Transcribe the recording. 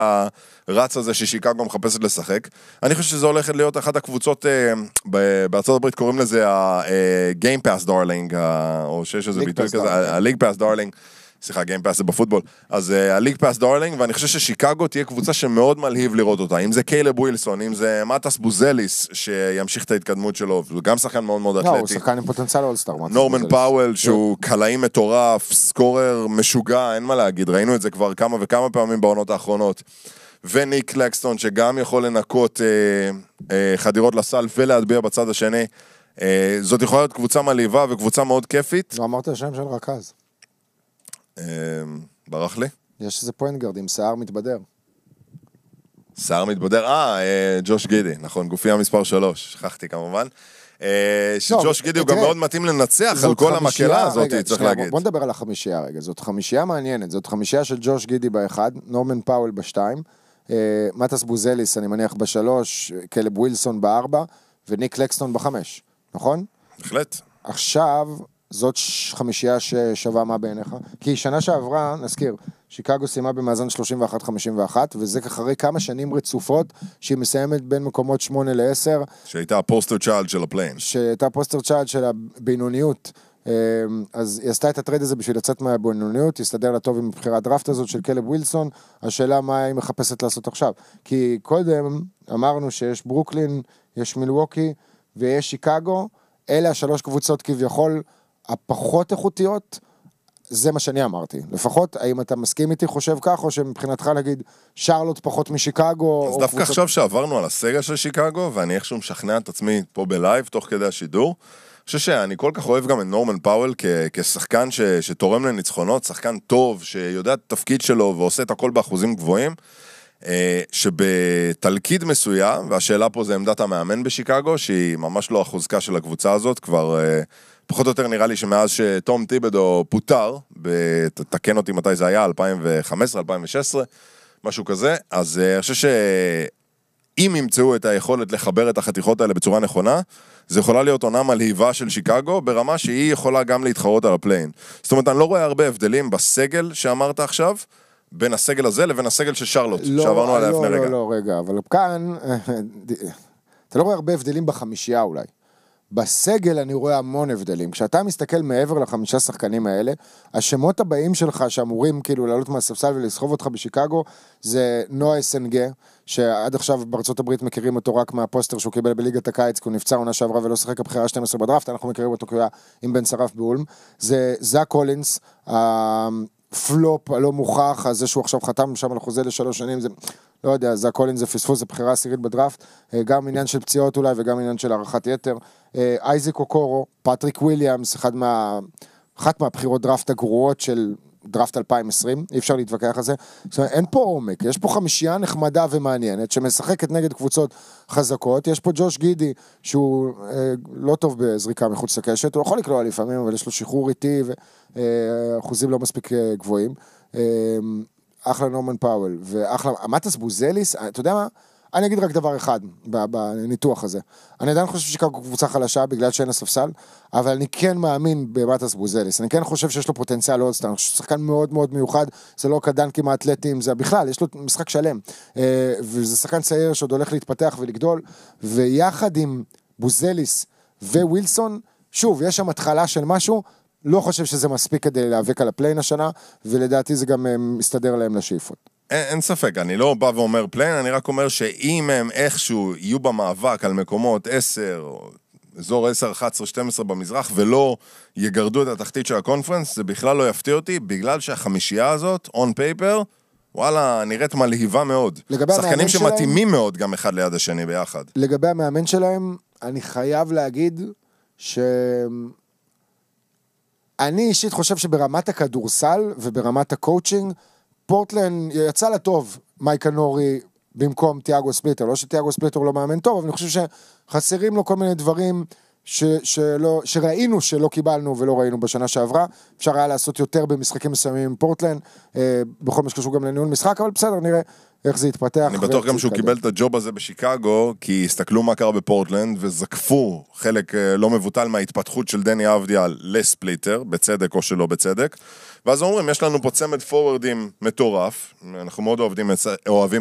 הרץ הזה ששיקגו מחפשת לשחק. אני חושב שזה הולכת להיות אחת הקבוצות, בארצות הברית קוראים לזה ה-Game Pass Darling, או שיש איזה ביטוי כזה, ה-League Pass Darling, סליחה, Game Pass זה בפוטבול, אז ה-League Pass Darling, ואני חושב ששיקגו תהיה קבוצה שמאוד מלהיב לראות אותה, אם זה קיילב ווילסון, אם זה מטס בוזליס, שימשיך את ההתקדמות שלו, הוא גם שחקן מאוד מאוד אתלטי. הוא שחקן עם פוטנציאל אולסטאר. נורמן פאוול, שהוא קלעי מטורף, סקורר משוגע, אין מה להגיד, ראינו את זה כבר כמה וכמה פעמים בעונות האחרונות. וניק קלקסטון, שגם יכול לנקות חדירות לסל ולהטביע בצד השני. זאת יכולה להיות קבוצה מלהיבה וקבוצה מאוד כיפית. לא אמרת השם של רכז. ברח לי? יש איזה פוינטגרד עם שיער מתבדר. שיער מתבדר? ג'וש גידי, נכון, גופי המספר 3, שכחתי כמובן. שג'וש גידי הוא גם מאוד מתאים לנצח על כל המקהלה הזאת, צריך להגיד. בוא נדבר על החמישייה רגע, זאת חמישייה מעניינת, זאת חמישייה של ג'וש גידי באחד, נורמן פאוול בשתיים, מטס בוזליס אני מניח בשלוש, קלב ווילסון בארבע, וניק קלקסטון בחמש, נכון? בהחלט. עכשיו, זאת חמישייה ששווה מה בעיניך? כי שנה שעברה, נזכיר, שיקגו סיימה במאזן 31-51, וזה אחרי כמה שנים רצופות, שהיא מסיימת בין מקומות 8 ל-10. שהייתה הפוסטר צ'יילד של הפליין. שהייתה הפוסטר צ'יילד של הבינוניות. אז היא עשתה את הטרייד הזה בשביל לצאת מהבינוניות, הסתדר לה טוב עם בחירת דראפט הזאת של קלב ווילסון, השאלה מה היא מחפשת לעשות עכשיו. כי קודם אמרנו שיש ברוקלין, יש מילווקי ויש שיקגו, אלה השלוש קבוצות כביכול הפחות איכותיות, זה מה שאני אמרתי. לפחות, האם אתה מסכים איתי, חושב כך, או שמבחינתך נגיד, שרלוט פחות משיקגו? אז דווקא עכשיו שעברנו על הסגל של שיקגו, ואני איכשהו משכנע את עצמי פה בלייב, תוך כדי השידור, אני חושב שאני כל כך אוהב גם את נורמן פאוול, כשחקן שתורם לניצחונות, שחקן טוב, שיודע את התפקיד שלו, ועושה את הכל באחוזים גבוהים, שבתלכיד מסוים, והשאלה פה זה עמדת המאמן בשיקגו, שהיא ממש לא החוזקה של הקבוצה הזאת, כבר פחות או יותר נראה לי שמאז שתום טיבדו פוטר, תקן אותי מתי זה היה, 2015, 2016, משהו כזה, אז אני חושב שאם ימצאו את היכולת לחבר את החתיכות האלה בצורה נכונה, זה יכולה להיות עונה מלהיבה של שיקגו, ברמה שהיא יכולה גם להתחרות על הפליין. זאת אומרת, אני לא רואה הרבה הבדלים בסגל שאמרת עכשיו, בין הסגל הזה לבין הסגל של שרלוט, שעברנו עליה לפני רגע. לא, רגע, אבל כאן, אתה לא רואה הרבה הבדלים בחמישייה אולי. בסגל אני רואה המון הבדלים. כשאתה מסתכל מעבר לחמישה שחקנים האלה, השמות הבאים שלך שאמורים כאילו לעלות מהספסל ולסחוב אותך בשיקגו, זה נועה סנגה, שעד עכשיו בארצות הברית מכירים אותו רק מהפוסטר שהוא קיבל בליגת הקיץ, כי הוא נפצע עונה שעברה ולא שחק הבחירה 12 בדראפט, אנחנו מכירים אותו כהיה עם בן שרף באולם. זה זאק קולינס, הפלופ הלא מוכח, זה שהוא עכשיו חתם שם על חוזה ל3 שנים, זה לא יודע, זאק קולינס זה פספוס, זה בחירה עשירית בדראפט, גם עניין של פציעות אולי וגם עניין של הערכת יתר. אייזק אוקורו, פטריק וויליאמס, אחת מהבחירות דראפט הגרועות של דראפט 2020, אי אפשר להתווכח על זה. זאת אומרת, אין פה עומק, יש פה חמישייה נחמדה ומעניינת, שמשחקת נגד קבוצות חזקות, יש פה ג'וש גידי, שהוא לא טוב בזריקה מחוץ לקשת, הוא יכול לקלוע לפעמים, אבל יש לו שחרור איטי, ואחוזים לא מספיק גבוהים. אחלה נורמן פאוול, ואחלה, מטס בוזליס, אתה יודע מה? אני אגיד רק דבר אחד בניתוח הזה. אני עדיין חושב ששיקגו קבוצה חלשה בגלל שאין הספסל, אבל אני כן מאמין במטס בוזליס. אני כן חושב שיש לו פוטנציאל אולסטאר. אני חושב ששחקן מאוד מאוד מיוחד, זה לא קדנקים האתלטיים, זה בכלל, יש לו משחק שלם. וזה שחקן צעיר שעוד הולך להתפתח ולגדול, ויחד עם בוזליס ווילסון, שוב, יש שם התחלה של משהו, לא חושב שזה מספיק כדי להיאבק על הפליין השנה, ולדעתי זה גם מסתדר להם לשאיפות. אין ספק, אני לא בא ואומר פליין, אני רק אומר שאם הם איכשהו יהיו במאבק על מקומות 10, או אזור 10, 11, 12 במזרח, ולא יגרדו את התחתית של הקונפרנס, זה בכלל לא יפתיע אותי, בגלל שהחמישייה הזאת, on paper, וואלה, נראית מלהיבה מאוד. שחקנים שמתאימים מאוד גם אחד ליד השני ביחד. לגבי המאמן שלהם, אני חייב להגיד אני אישית חושב שברמת הכדורסל וברמת הקואוצ'ינג, פורטלנד יצא לה טוב מייקה נורי במקום תיאגו ספליטר, לא שתיאגו ספליטר לא מאמן טוב, אבל אני חושב שחסרים לו כל מיני דברים שראינו שלא קיבלנו ולא ראינו בשנה שעברה, אפשר היה לעשות יותר במשחקים מסוימים עם פורטלנד, בכל מה שקשור גם לניהול משחק, אבל בסדר, נראה, איך זה התפתח. אני בטוח גם שהוא קיבל את הג'וב הזה בשיקגו, כי הסתכלו מה קרה בפורטלנד, וזקפו חלק לא מבוטל מההתפתחות של דני אבדיה לספליטר, בצדק או שלא בצדק, ואז אומרים, יש לנו פה צמד פורורדים מטורף, אנחנו מאוד אוהבים